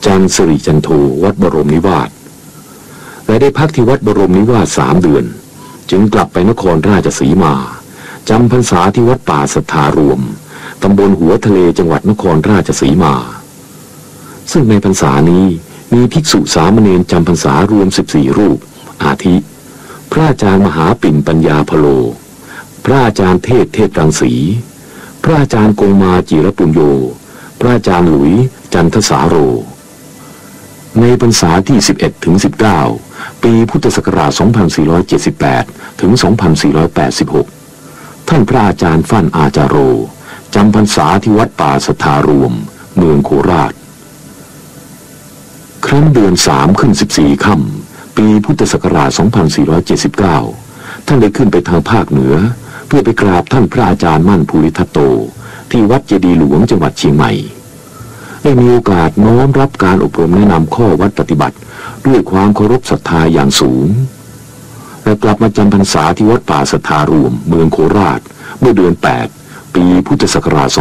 จันทร์สิริจันโทวัดบรมนิวาสและได้พักที่วัดบรมนิวาส3 เดือนจึงกลับไปนครราชสีมาจำพรรษาที่วัดป่าสัทธารวมตำบลหัวทะเลจังหวัดนครราชสีมาซึ่งในพรรษานี้มีภิกษุสามเณรจำพรรษารวม14 รูปอาทิพระอาจารย์มหาปิ่นปัญญาพโลพระอาจารย์เทพรังสีพระอาจารย์กงมาจิรปุญโญพระอาจารย์หลุยจันทสาโรในพรรษาที่11 ถึง 19ปีพุทธศักราช2478 ถึง 2486ท่านพระอาจารย์ฟั่นอาจารโรจำพรรษาที่วัดป่าสัทธารวมเมืองโคราชครั้นเดือน3 ขึ้น 14 ค่ำปีพุทธศักราช2479ท่านได้ขึ้นไปทางภาคเหนือเพื่อไปกราบท่านพระอาจารย์มั่นภูริทัตโตที่วัดเจดีย์หลวงจังหวัดเชียงใหม่ได้มีโอกาสน้อมรับการอบรมแนะนำข้อวัดปฏิบัติด้วยความเคารพศรัทธาอย่างสูงและกลับมาจำพรรษาที่วัดป่าสัทธารวมเมืองโคราชเมื่อเดือน8ปีพุทธศักราช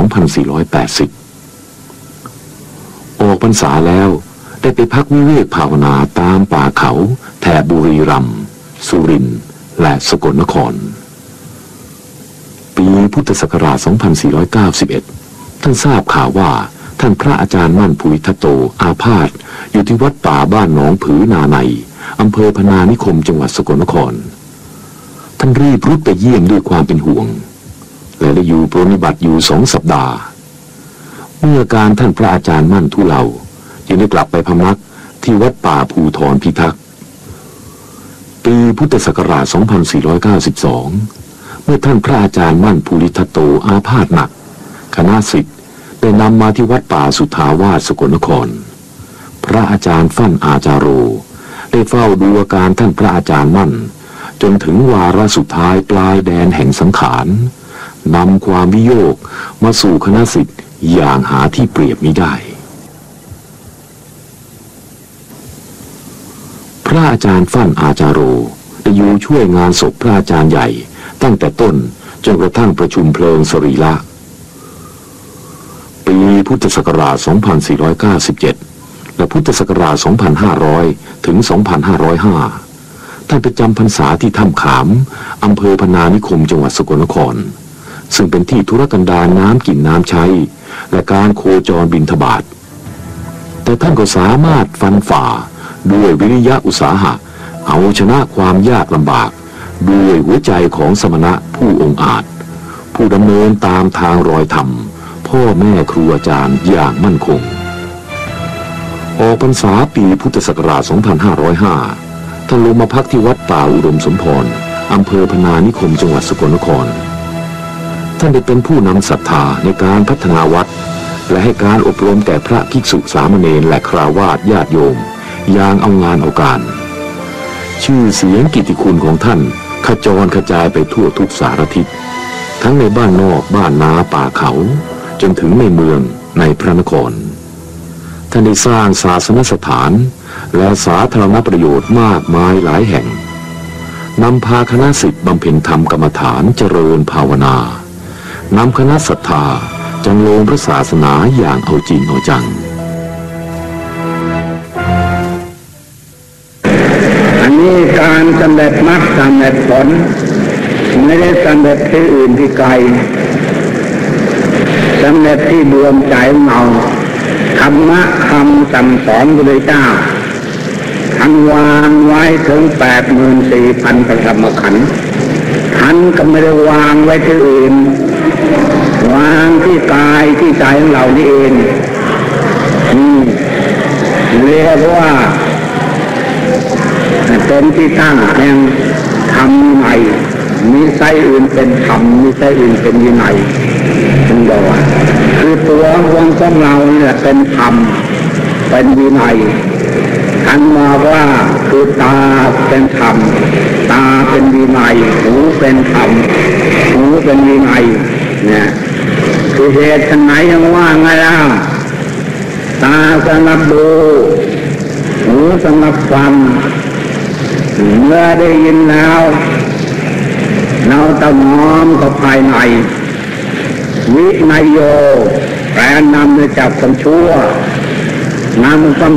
2480ออกพรรษาแล้วได้ไปพักวิเวกภาวนาตามป่าเขาแถบบุรีรัมย์สุรินทร์และสกลนครปีพุทธศักราช2491ท่านทราบข่าวว่าท่านพระอาจารย์มั่นภูริทัตโตอาพาธอยู่ที่วัดป่าบ้านหนองผือนาในอำเภอพนานิคมจังหวัดสกลนครท่านรีบรุดไปเยี่ยมด้วยความเป็นห่วงและได้อยู่ปรนนิบัติอยู่2 สัปดาห์เมื่อการท่านพระอาจารย์มั่นทุเลาจึงได้กลับไปพำนักที่วัดป่าภูธรพิทักษ์ปีพุทธศักราช2492เมื่อท่านพระอาจารย์มั่นภูริทัตโตอาพาธหนักคณะศิษย์ได้นำมาที่วัดป่าสุทธาวาสสกลนครพระอาจารย์ฟั่นอาจารโรได้เฝ้าดูอาการท่านพระอาจารย์มั่นจนถึงวาระสุดท้ายปลายแดนแห่งสังขารนำความวิโยคมาสู่คณะศิษย์อย่างหาที่เปรียบมิได้พระอาจารย์ฟั่นอาจารโรได้อยู่ช่วยงานศพพระอาจารย์ใหญ่ตั้งแต่ต้นจนกระทั่งประชุมเพลิงสรีระปีพุทธศักราช2497และพุทธศักราช2500 ถึง 2505ท่านไปจำพรรษาที่ถ้ำขามอำเภอพนานิคมจังหวัดสกลนครซึ่งเป็นที่ธุรกันดารน้ำกินน้ำใช้และการโคจรบิณฑบาตแต่ท่านก็สามารถฟันฝ่าด้วยวิริยะอุตสาหะเอาชนะความยากลำบากด้วยหัวใจของสมณะผู้องอาจผู้ดำเนินตามทางรอยธรรมพ่อแม่ครูอาจารย์อย่างมั่นคงออกพรรษาปีพุทธศักราช2505ท่านลงมาพักที่วัดป่าอุดมสมพรอำเภอพนานิคมจังหวัดสกลนครท่านได้เป็นผู้นำศรัทธาในการพัฒนาวัดและให้การอบรมแก่พระภิกษุสามเณรและคฤหัสถ์ญาติโยมอย่างเอางานเอาการชื่อเสียงกิตติคุณของท่านขจรกระจายไปทั่วทุกสารทิศทั้งในบ้านนอกบ้านนาป่าเขาจนถึงในเมืองในพระนครท่านได้สร้างศาสนสถานและสาธารณประโยชน์มากมายหลายแห่งนำพาคณะศิษย์บำเพ็ญธรรมกรรมฐานเจริญภาวนานำคณะศรัทธาจังโลงพระศาสนาอย่างเอาจริงเอาจังอันนี้การสำเร็จมรรคสำเร็จผลไม่ได้สำเร็จที่อื่นที่ไกลสำเร็จที่ดวงใจเราธรรมะคำสั่งสอนพระพุทธเจ้าท่านวางไว้ถึง 84,000 พระธรรมขันธ์ท่านก็ไม่ได้วางไว้ที่อื่นวางที่กายที่ใจของเรานี่เองเรียกว่าเป็นที่ตั้งแห่งธรรมใหม่มีไส้อื่นเป็นธรรมมีไส้อื่นเป็นวินัยจึงบอกว่าคือตัวของเราเนี่ยเป็นธรรมเป็นวินัยท่านมาว่าคือตาเป็นธรรมตาเป็นวินัยหูเป็นธรรมหูเป็นวินัยเนี่ยคือเหตุไหนยังว่าไงล่ะตาสำหรับดูหูสำหรับฟังเมื่อได้ยินแล้วเราต้องน้อมเข้าภายในวินัยโยแปลนำมาจากความชั่วนำความ